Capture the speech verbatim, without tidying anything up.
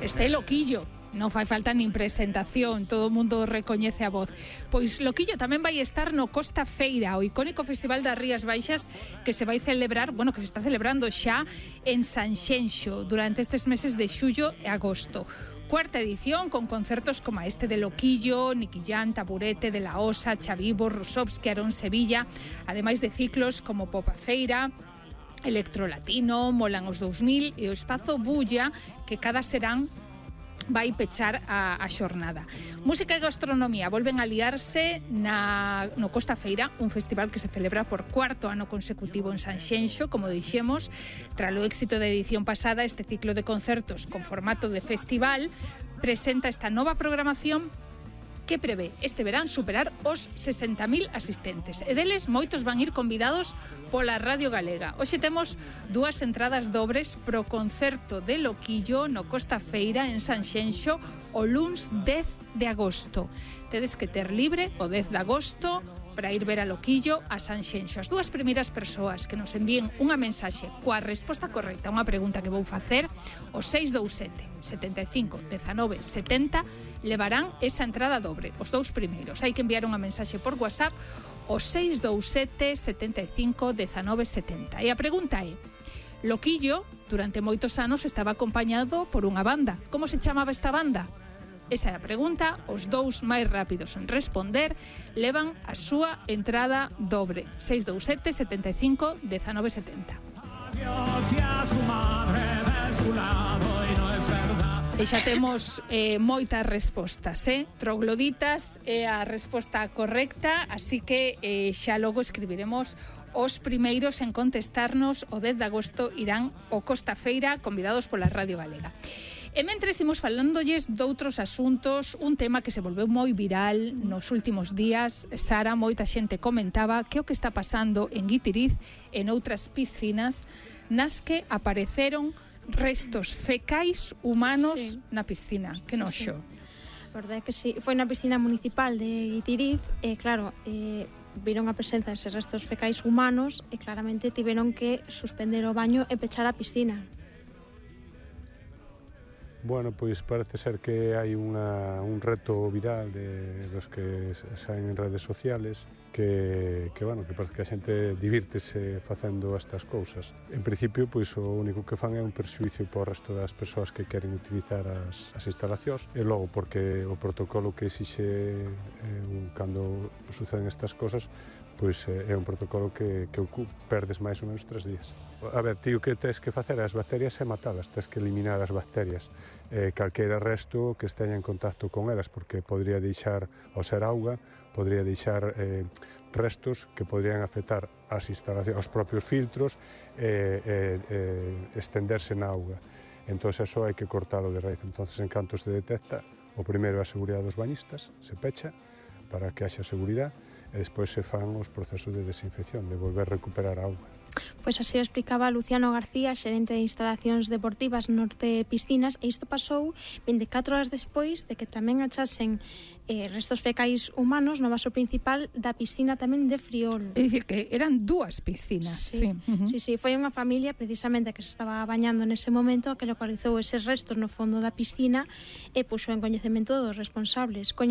Este é Loquillo. Non fai falta nin presentación, todo o mundo recoñece a voz. Pois Loquillo tamén vai estar no Costa Feira, o icónico Festival das Rías Baixas que se vai celebrar, bueno, que se está celebrando xa en Sanxenxo durante estes meses de xullo e agosto. Cuarta edición con concertos como este de Loquillo, Nicky Jam, Taburete, De La Osa, Chavivo, Rusovski, Aarón Sevilla, ademais de ciclos como Popa Feira, Electrolatino, Molan os dous mil e o Espazo Bulla, que cada serán vai pechar a, a xornada. Música e gastronomía volven a liarse na, no Costa Feira, un festival que se celebra por cuarto ano consecutivo en Sanxenxo, como dixemos. Tras o éxito da edición pasada, este ciclo de concertos con formato de festival presenta esta nova programación que prevé este verán superar os sesenta mil asistentes. E deles, moitos van ir convidados pola Radio Galega. Hoxe temos dúas entradas dobres pro concerto de Loquillo no Costa Feira en Sanxenxo o luns dez de agosto. Tedes que ter libre o dez de agosto para ir ver a Loquillo a Sanxenxo. As dúas primeiras persoas que nos envíen unha mensaxe coa resposta correcta a unha pregunta que vou facer, o seis dous sete, setenta e cinco, dezanove, setenta, levarán esa entrada dobre. Os dous primeiros. Hai que enviar unha mensaxe por WhatsApp o seis dous sete, setenta e cinco, dezanove, setenta. E a pregunta é: Loquillo, durante moitos anos, estaba acompañado por unha banda. Como se chamaba esta banda? Esa é a pregunta. Os dous máis rápidos en responder levan a súa entrada dobre. seis dous sete, setenta e cinco, dezanove, setenta. E xa temos eh, moitas respostas, eh? Trogloditas é a resposta correcta, así que eh, xa logo escribiremos os primeiros en contestarnos. O dez de agosto irán ao Costa Feira, convidados pola Radio Galega. E mentres imos falándolles doutros asuntos, un tema que se volveu moi viral nos últimos días. Sara, moita xente comentaba que o que está pasando en Guitiriz e noutras piscinas nas que apareceron restos fecais humanos, sí, na piscina. Que noxo. Sí, sí. A verdade é que sí. Foi na piscina municipal de Guitiriz e, claro, eh, viron a presenza deses restos fecais humanos e claramente tiveron que suspender o baño e pechar a piscina. Bueno, pois parece ser que hai unha, un reto viral de, dos que saen en redes sociales que, que, bueno, que parece que a xente divírtese facendo estas cousas. En principio, pois o único que fan é un perxuízo por resto das persoas que queren utilizar as, as instalacións e logo porque o protocolo que exixe eh, cando suceden estas cousas pois é un protocolo que, que perdes máis ou menos tres días. A ver, tío, que tens que facer as bacterias é matalas, tens que eliminar as bacterias, eh, calquera resto que esteña en contacto con elas, porque podría deixar, ao ser auga, podría deixar eh, restos que podrían afectar as instalacións, os propios filtros e eh, eh, estenderse na auga. Entón, eso hai que cortalo de raíz. Entón, en canto se detecta, o primeiro é a seguridade dos bañistas, se pecha para que haxa seguridade, e despois se fan os procesos de desinfección, de volver a recuperar a auga. Pois así o explicaba Luciano García, xerente de instalacións deportivas Norte Piscinas, e isto pasou vinte e catro horas despois de que tamén achasen eh, restos fecais humanos no vaso principal da piscina tamén de Friol. É dicir, que eran dúas piscinas. Sí, sí, uh-huh. sí, sí, foi unha familia precisamente que se estaba bañando nese momento que localizou eses restos no fondo da piscina e puxo en coñecemento dos responsables.